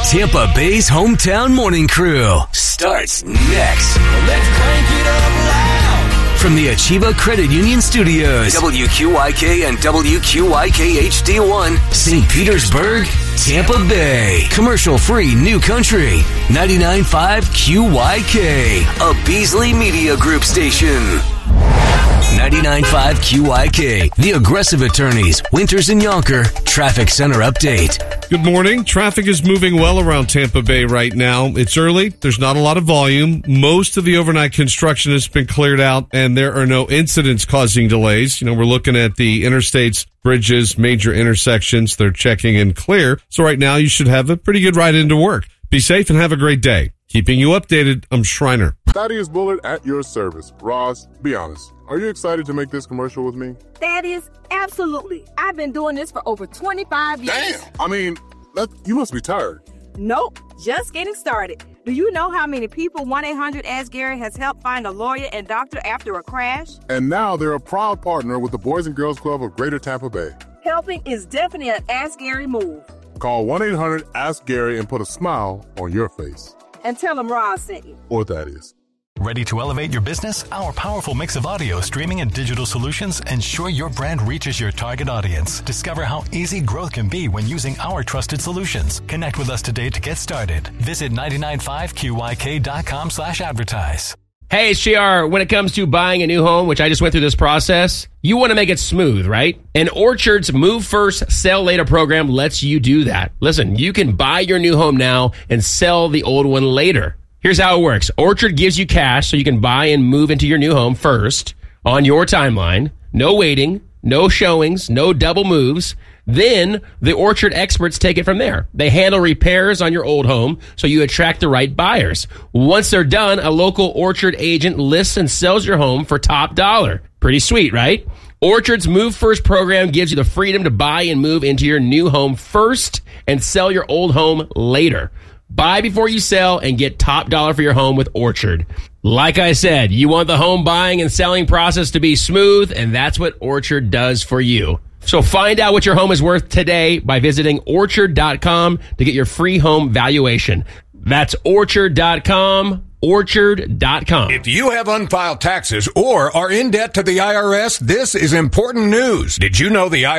Tampa Bay's hometown morning crew starts next. Let's crank it up loud. From the Achieva Credit Union Studios, WQYK and WQYK HD1, St. Petersburg, Tampa Bay. Commercial-free new country, 99.5 QYK, a Beasley Media Group station. 99.5 QYK, the Aggressive Attorneys, Winters and Yonker, Traffic Center Update. Good morning. Traffic is moving well around Tampa Bay right now. It's early. There's not a lot of volume. Most of the overnight construction has been cleared out, and there are no incidents causing delays. You know, we're looking at the interstates, bridges, major intersections. They're checking and clear. So right now, you should have a pretty good ride into work. Be safe and have a great day. Keeping you updated, I'm Schreiner. Thaddeus Bullard at your service. Ross, be honest. Are you excited to make this commercial with me? Thaddeus, absolutely. I've been doing this for over 25 years. Damn! I mean, you must be tired. Nope, just getting started. Do you know how many people 1-800-ASK-GARY has helped find a lawyer and doctor after a crash? And now they're a proud partner with the Boys and Girls Club of Greater Tampa Bay. Helping is definitely an Ask Gary move. Call 1-800-ASK-GARY and put a smile on your face. And tell them Ross sent you. Or Thaddeus. Ready to elevate your business? Our powerful mix of audio, streaming, and digital solutions ensure your brand reaches your target audience. Discover how easy growth can be when using our trusted solutions. Connect with us today to get started. Visit 995QYK.com/advertise. Hey, it's JR. When it comes to buying a new home, which I just went through this process, you want to make it smooth, right? And Orchard's Move First, Sell Later program lets you do that. Listen, you can buy your new home now and sell the old one later. Here's how it works. Orchard gives you cash so you can buy and move into your new home first on your timeline. No waiting, no showings, no double moves. Then the Orchard experts take it from there. They handle repairs on your old home so you attract the right buyers. Once they're done, a local Orchard agent lists and sells your home for top dollar. Pretty sweet, right? Orchard's Move First program gives you the freedom to buy and move into your new home first and sell your old home later. Buy before you sell and get top dollar for your home with Orchard. Like I said, you want the home buying and selling process to be smooth, and that's what Orchard does for you. So find out what your home is worth today by visiting Orchard.com to get your free home valuation. That's Orchard.com. Orchard.com. If you have unfiled taxes or are in debt to the IRS, this is important news. Did you know the IRS